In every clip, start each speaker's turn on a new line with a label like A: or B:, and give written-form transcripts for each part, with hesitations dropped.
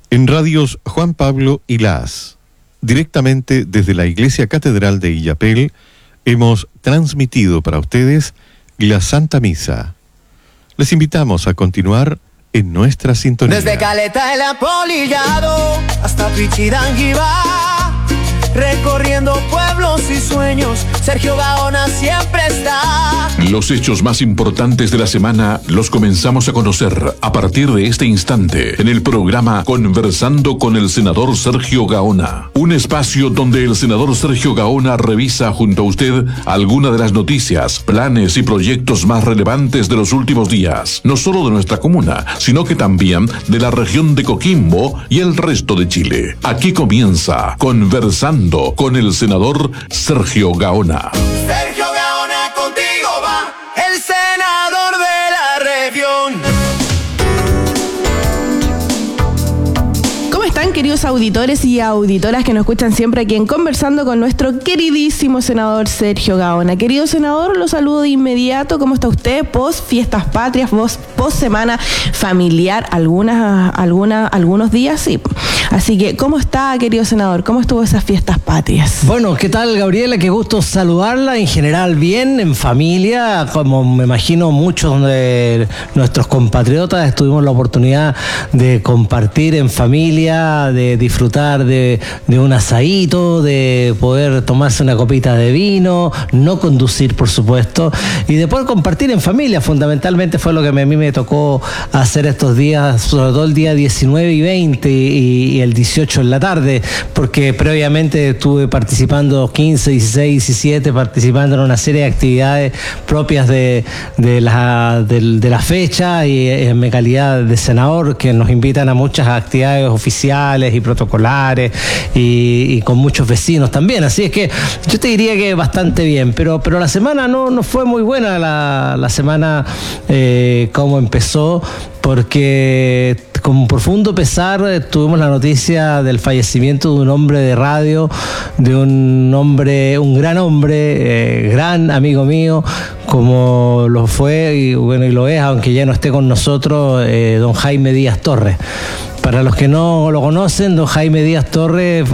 A: En radios Juan Pablo y Las, directamente desde la Iglesia Catedral de Illapel, hemos transmitido para ustedes la Santa Misa. Les invitamos a continuar en nuestra sintonía.
B: Desde Caleta el Apolillado hasta Pichidanguibá, recorriendo pueblos y sueños, Sergio Gaona siempre está.
C: Los hechos más importantes de la semana los comenzamos a conocer a partir de este instante en el programa Conversando con el senador Sergio Gaona. Un espacio donde el senador Sergio Gaona revisa junto a usted algunas de las noticias, planes y proyectos más relevantes de los últimos días, no solo de nuestra comuna, sino que también de la región de Coquimbo y el resto de Chile. Aquí comienza Conversando con el senador Sergio Gaona.
B: Sergio Gaona, contigo va el senador de la región.
D: ¿Cómo están, queridos auditores y auditoras que nos escuchan siempre aquí en Conversando con nuestro queridísimo senador Sergio Gaona? Querido senador, lo saludo de inmediato. ¿Cómo está usted? Post fiestas patrias, post semana familiar, algunos días, sí. Así que, ¿cómo está, querido senador? ¿Cómo estuvo esas fiestas patrias?
E: Bueno, ¿qué tal, Gabriela? Qué gusto saludarla. En general, bien, en familia, como me imagino muchos de nuestros compatriotas, tuvimos la oportunidad de compartir en familia, de disfrutar de un asadito, de poder tomarse una copita de vino, no conducir, por supuesto, y de poder compartir en familia. Fundamentalmente fue lo que a mí me tocó hacer estos días, sobre todo el día 19 y 20 y el 18 en la tarde, porque previamente estuve participando 15, 16, 17, participando en una serie de actividades propias de la fecha y en mi calidad de senador, que nos invitan a muchas actividades oficiales y protocolares y con muchos vecinos también. Así es que yo te diría que bastante bien, pero la semana no fue muy buena la semana como empezó, porque con profundo pesar tuvimos la noticia del fallecimiento de un hombre de radio, de un gran hombre, gran amigo mío, como lo fue y lo es, aunque ya no esté con nosotros, don Jaime Díaz Torres. Para los que no lo conocen, don Jaime Díaz Torres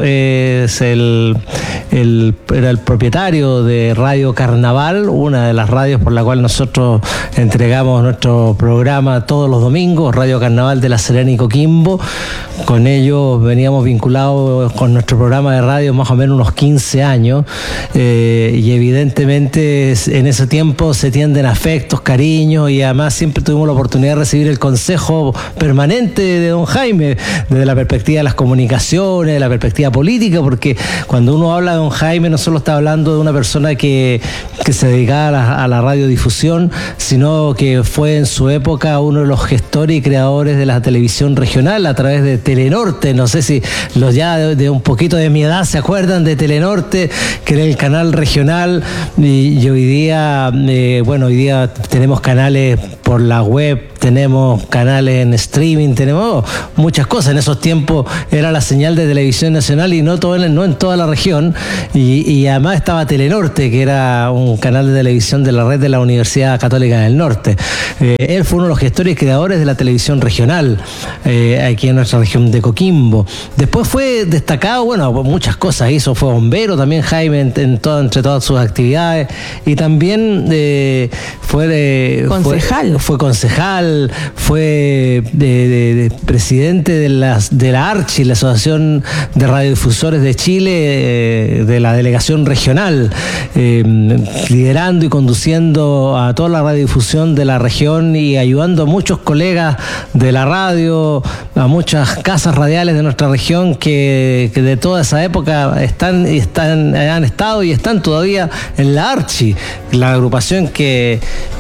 E: era el propietario de Radio Carnaval, una de las radios por la cual nosotros entregamos nuestro programa todos los domingos, Radio Carnaval de La Serena y Coquimbo. Con ellos veníamos vinculados con nuestro programa de radio más o menos unos 15 años, y evidentemente en ese tiempo se tienden afectos, cariños, y además siempre tuvimos la oportunidad de recibir el consejo permanente de don Jaime, desde la perspectiva de las comunicaciones, de la perspectiva política, porque cuando uno habla de don Jaime no solo está hablando de una persona que se dedicaba a la radiodifusión, sino que fue en su época uno de los gestores y creadores de la televisión regional a través de Telenorte. No sé si los ya de un poquito de mi edad se acuerdan de Telenorte, que era el canal regional, y hoy día, hoy día tenemos canales por la web, tenemos canales en streaming, tenemos muchas cosas. En esos tiempos era la señal de televisión nacional y no en toda la región, y además estaba Telenorte, que era un canal de televisión de la red de la Universidad Católica del Norte. Él fue uno de los gestores y creadores de la televisión regional aquí en nuestra región de Coquimbo. Después fue destacado, muchas cosas hizo, fue bombero también Jaime entre todas sus actividades, y también fue concejal, fue presidente de la ARCHI, la Asociación de Radiodifusores de Chile, de la delegación regional, liderando y conduciendo a toda la radiodifusión de la región y ayudando a muchos colegas de la radio, a muchas casas radiales de nuestra región que de toda esa época han estado y están todavía en la ARCHI, la agrupación que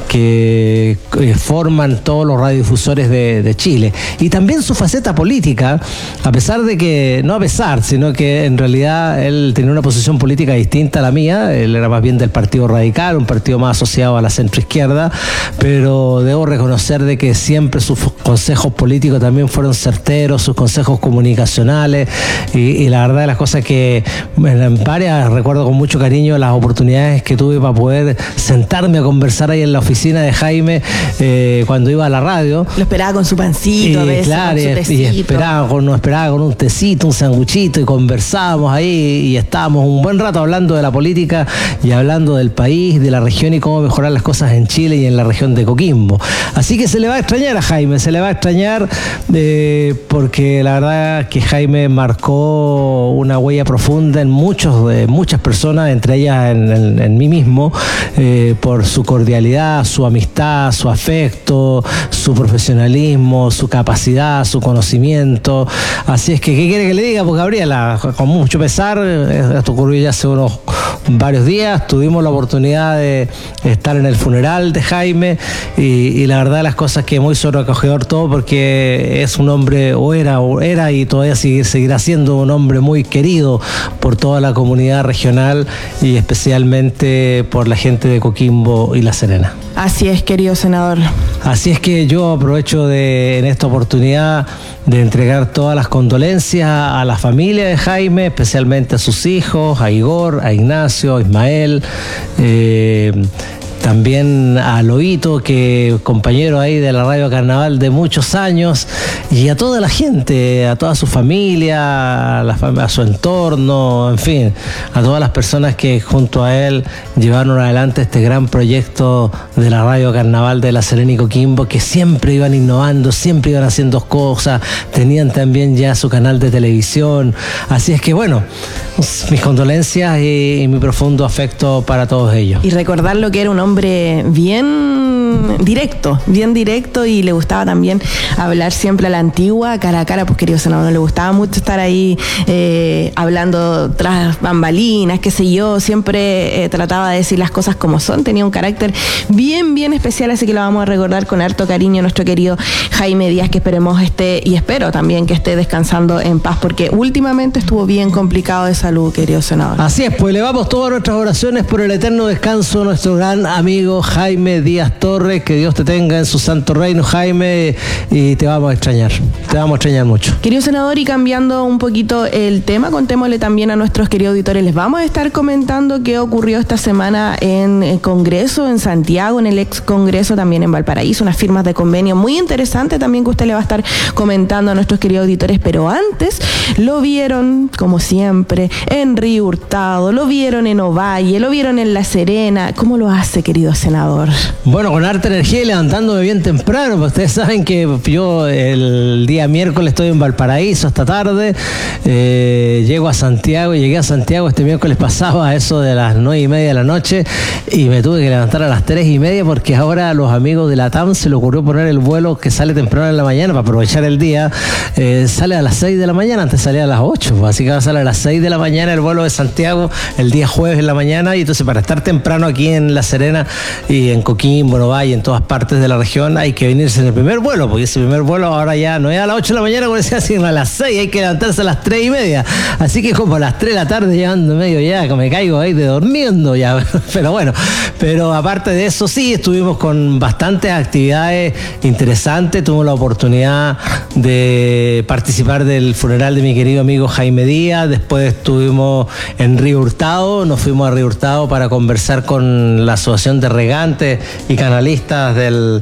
E: forman todos los radiodifusores de Chile. Y también su faceta política, sino que en realidad él tenía una posición política distinta a la mía. Él era más bien del Partido Radical, un partido más asociado a la centroizquierda, pero debo reconocer de que siempre sus consejos políticos también fueron certeros, sus consejos comunicacionales, y la verdad de las cosas que recuerdo con mucho cariño las oportunidades que tuve para poder sentarme a conversar ahí en la oficina oficina de Jaime cuando iba a la radio.
D: Lo esperaba con su pancito, a veces,
E: claro,
D: con su tecito.
E: Y nos esperaba con un tecito, un sanguchito, y conversábamos ahí y estábamos un buen rato hablando de la política y hablando del país, de la región y cómo mejorar las cosas en Chile y en la región de Coquimbo. Así que se le va a extrañar a Jaime, se le va a extrañar porque la verdad que Jaime marcó una huella profunda en muchas personas, entre ellas en mí mismo, por su cordialidad, su amistad, su afecto, su profesionalismo, su capacidad, su conocimiento. Así es que, ¿qué quiere que le diga? Pues Gabriela, con mucho pesar, esto ocurrió ya hace varios días, tuvimos la oportunidad de estar en el funeral de Jaime y la verdad las cosas que muy sobreacogedor todo, porque es un hombre, o era y todavía seguirá siendo un hombre muy querido por toda la comunidad regional y especialmente por la gente de Coquimbo y La Serena.
D: Así es, querido senador.
E: Así es que yo aprovecho en esta oportunidad de entregar todas las condolencias a la familia de Jaime, especialmente a sus hijos, a Igor, a Ignacio, a Ismael, también a Loito, que compañero ahí de la Radio Carnaval de muchos años, y a toda la gente, a toda su familia, a su entorno, en fin, a todas las personas que junto a él llevaron adelante este gran proyecto de la Radio Carnaval de La Serena y Coquimbo, que siempre iban innovando, siempre iban haciendo cosas, tenían también ya su canal de televisión. Así es que bueno, mis condolencias y mi profundo afecto para todos ellos.
D: Y recordar lo que era un hombre bien directo, y le gustaba también hablar siempre a la antigua, cara a cara, pues querido senador, no le gustaba mucho estar ahí hablando tras bambalinas, qué sé yo, siempre trataba de decir las cosas como son, tenía un carácter bien especial, así que lo vamos a recordar con harto cariño nuestro querido Jaime Díaz, que esperemos y espero también que esté descansando en paz, porque últimamente estuvo bien complicado de salud, querido senador.
E: Así es, pues elevamos todas nuestras oraciones por el eterno descanso de nuestro gran amigo Jaime Díaz Torres, que Dios te tenga en su santo reino, Jaime, y te vamos a extrañar mucho.
D: Querido senador, y cambiando un poquito el tema, contémosle también a nuestros queridos auditores, les vamos a estar comentando qué ocurrió esta semana en el Congreso, en Santiago, en el ex Congreso, también en Valparaíso, unas firmas de convenio muy interesantes también que usted le va a estar comentando a nuestros queridos auditores, pero antes lo vieron, como siempre, en Río Hurtado, lo vieron en Ovalle, lo vieron en La Serena. ¿Cómo lo hace, querido senador?
E: Bueno, con harta energía y levantándome bien temprano, pues ustedes saben que yo el día miércoles estoy en Valparaíso hasta tarde, llegué a Santiago este miércoles pasado a eso de las 9:30 de la noche y me tuve que levantar a las 3:30 porque ahora a los amigos de la TAM se le ocurrió poner el vuelo que sale temprano en la mañana para aprovechar el día, sale a las 6 de la mañana, antes salía a las 8, así que va a salir a las 6 de la mañana el vuelo de Santiago el día jueves en la mañana, y entonces para estar temprano aquí en La Serena y en Coquimbo, en Ovalle, en todas partes de la región hay que venirse en el primer vuelo, porque ese primer vuelo ahora ya no es a las 8 de la mañana como decía, sino a las 6, hay que levantarse a las 3:30, así que como a las 3 de la tarde llegando medio ya, que me caigo ahí de durmiendo ya, pero aparte de eso sí, estuvimos con bastantes actividades interesantes, tuvimos la oportunidad de participar del funeral de mi querido amigo Jaime Díaz, después estuvimos en Río Hurtado, nos fuimos a Río Hurtado para conversar con la Asociación de Regantes y Canalistas del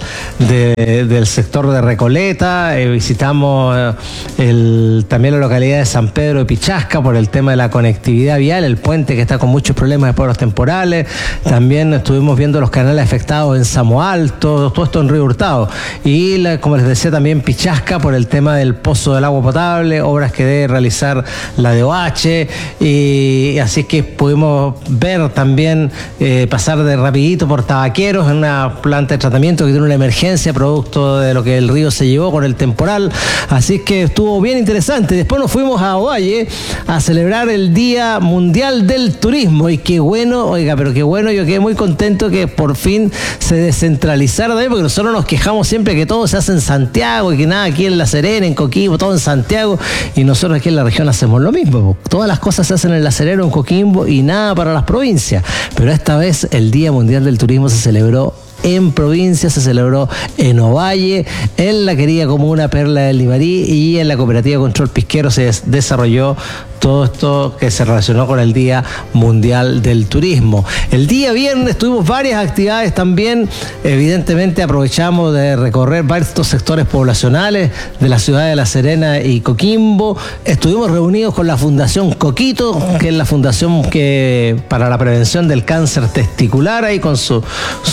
E: sector de Recoleta, visitamos también la localidad de San Pedro de Pichasca por el tema de la conectividad vial, el puente que está con muchos problemas después de los temporales, también estuvimos viendo los canales afectados en Samoalto, todo esto en Río Hurtado, y como les decía también Pichasca por el tema del pozo del agua potable, obras que debe realizar la DOH, y así que pudimos ver también pasar de rapidito por Tabaqueros en una planta de tratamiento que tiene una emergencia producto de lo que el río se llevó con el temporal, así que estuvo bien interesante. Después nos fuimos a Ovalle a celebrar el Día Mundial del Turismo, y qué bueno, oiga, pero qué bueno, yo quedé muy contento que por fin se descentralizara también, porque nosotros nos quejamos siempre que todo se hace en Santiago y que nada aquí en La Serena, en Coquimbo, todo en Santiago, y nosotros aquí en la región hacemos lo mismo, todas las cosas se hacen en La Serena o en Coquimbo y nada para las provincias, pero esta vez el Día Mundial del Turismo se celebró en provincia, se celebró en Ovalle, en la querida comuna Perla del Limarí, y en la cooperativa Control Pisquero se desarrolló todo esto que se relacionó con el Día Mundial del Turismo. El día viernes tuvimos varias actividades también. Evidentemente aprovechamos de recorrer varios sectores poblacionales de la ciudad de La Serena y Coquimbo. Estuvimos reunidos con la Fundación Coquito, que es la fundación que para la prevención del cáncer testicular, ahí con su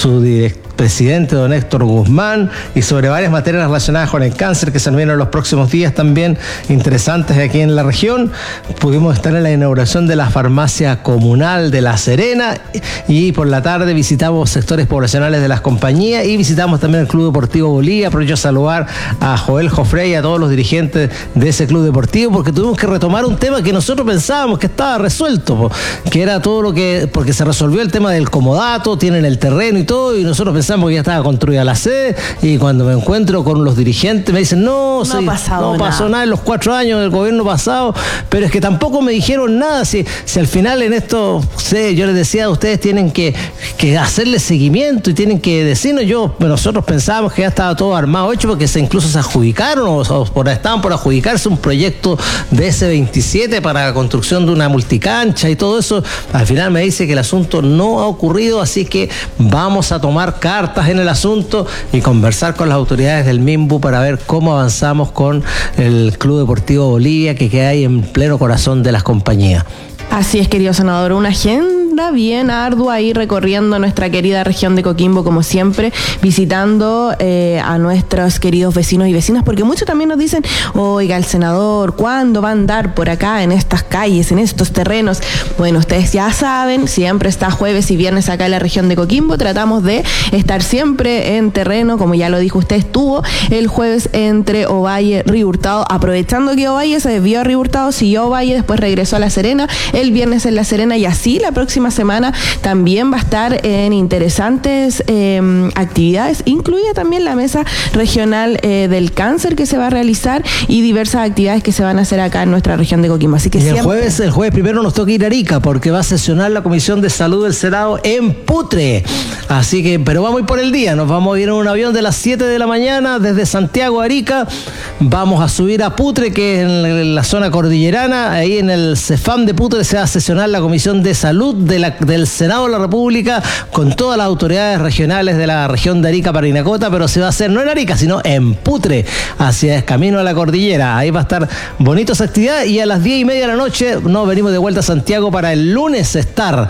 E: presidente don Héctor Guzmán, y sobre varias materias relacionadas con el cáncer que se nos vienen en los próximos días también interesantes aquí en la región. Pudimos estar en la inauguración de la farmacia comunal de La Serena, y por la tarde visitamos sectores poblacionales de las compañías y visitamos también el Club Deportivo Bolivia. Aprovecho a saludar a Joel Jofrey y a todos los dirigentes de ese club deportivo, porque tuvimos que retomar un tema que nosotros pensábamos que estaba resuelto, que era todo lo que, porque se resolvió el tema del comodato, tienen el terreno y todo, y nosotros pensamos que ya estaba construida la sede, y cuando me encuentro con los dirigentes me dicen no pasó nada en los 4 años del gobierno pasado, pero es que tampoco me dijeron nada, si al final en esto, yo les decía, ustedes tienen que hacerle seguimiento y tienen que decirnos. Nosotros pensábamos que ya estaba todo armado, hecho, porque incluso se adjudicaron o estaban por adjudicarse un proyecto de S27 para la construcción de una multicancha y todo eso. Al final me dice que el asunto no ha ocurrido, así que vamos a tomar cartas en el asunto y conversar con las autoridades del MIMBU para ver cómo avanzamos con el Club Deportivo Bolivia, que queda ahí en pleno corazón de las compañías.
D: Así es, querido senador, una agenda bien ardua ahí recorriendo nuestra querida región de Coquimbo, como siempre, visitando a nuestros queridos vecinos y vecinas, porque muchos también nos dicen, oiga, el senador, ¿cuándo va a andar por acá en estas calles, en estos terrenos? Bueno, ustedes ya saben, siempre está jueves y viernes acá en la región de Coquimbo, tratamos de estar siempre en terreno, como ya lo dijo usted, estuvo el jueves entre Ovalle, Río Hurtado, aprovechando que Ovalle se desvió a Río Hurtado, siguió Ovalle, después regresó a La Serena, el viernes en La Serena, y así la próxima semana también va a estar en interesantes actividades, incluida también la mesa regional del cáncer que se va a realizar y diversas actividades que se van a hacer acá en nuestra región de Coquimbo. Así que
E: el jueves primero nos toca ir a Arica, porque va a sesionar la Comisión de Salud del Senado en Putre. Así que, pero vamos a ir por el día, nos vamos a ir en un avión de las 7 de la mañana desde Santiago a Arica, vamos a subir a Putre, que es en la zona cordillerana, ahí en el CEFAM de Putre se va a sesionar la Comisión de Salud del Senado de la República con todas las autoridades regionales de la región de Arica, Parinacota, pero se va a hacer no en Arica, sino en Putre, hacia el camino a la cordillera. Ahí va a estar bonita esa actividad, y a las 10:30 de la noche nos venimos de vuelta a Santiago para el lunes estar,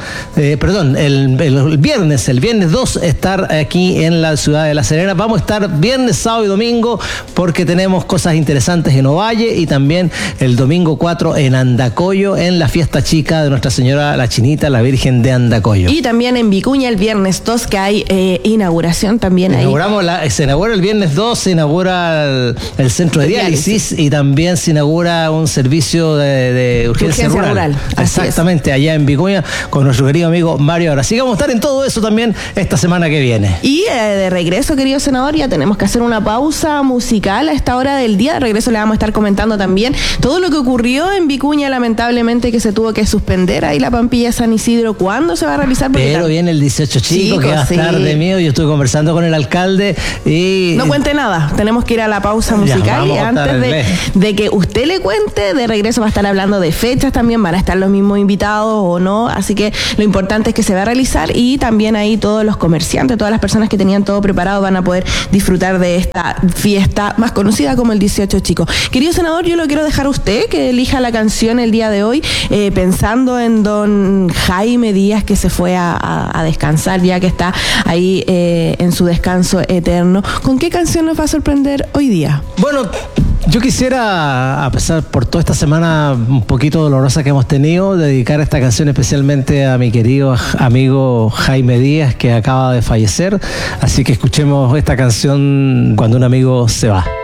E: el viernes 2 estar aquí en la ciudad de La Serena. Vamos a estar viernes, sábado y domingo, porque tenemos cosas interesantes en Ovalle, y también el domingo 4 en Andacollo, en la fiesta chica de Nuestra Señora la Chinita, la Virgen de Andacollo.
D: Y también en Vicuña el viernes 2, que hay inauguración también ahí.
E: Se inaugura el viernes 2, se inaugura el centro de diálisis, y también se inaugura un servicio de urgencia rural. Exactamente, allá en Vicuña, con nuestro querido amigo Mario Ara. Así que vamos a estar en todo eso también esta semana que viene.
D: Y de regreso, querido senador, ya tenemos que hacer una pausa musical a esta hora del día. De regreso le vamos a estar comentando también todo lo que ocurrió en Vicuña, lamentablemente, que se tuvo que suspender ahí la Pampilla San Isidro. ¿Cuándo se va a realizar?
E: Pero viene el 18 chico, que va a estar de miedo. Yo estuve conversando con el alcalde y...
D: No cuente nada, tenemos que ir a la pausa musical, y antes de que usted le cuente, de regreso va a estar hablando de fechas también, van a estar los mismos invitados o no, así que lo importante es que se va a realizar, y también ahí todos los comerciantes, todas las personas que tenían todo preparado van a poder disfrutar de esta fiesta más conocida como el 18 chico. Querido senador, yo lo quiero dejar a usted que elija la canción el día de hoy, pensando en don Jaime Díaz, que se fue a descansar, ya que está ahí en su descanso eterno. ¿Con qué canción nos va a sorprender hoy día?
E: Bueno, yo quisiera, a pesar por toda esta semana un poquito dolorosa que hemos tenido, dedicar esta canción especialmente a mi querido amigo Jaime Díaz, que acaba de fallecer. Así que escuchemos esta canción, Cuando un amigo se va.